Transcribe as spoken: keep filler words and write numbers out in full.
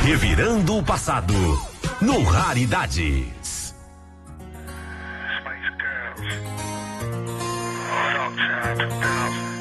Revirando o passado no Raridades. Spice Girls. Rock Sound.